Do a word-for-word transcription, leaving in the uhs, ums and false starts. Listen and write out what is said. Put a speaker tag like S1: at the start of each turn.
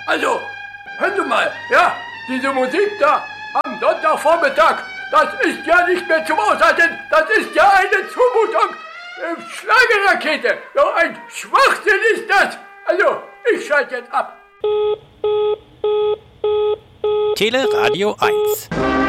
S1: Also, hören Sie mal, ja, diese Musik da am Sonntagvormittag, das ist ja nicht mehr zum Aushalten, das ist ja eine Zumutung. Äh, Schlagerrakete, so ein Schwachsinn ist das. Also, ich schalte jetzt ab.
S2: Teleradio eins.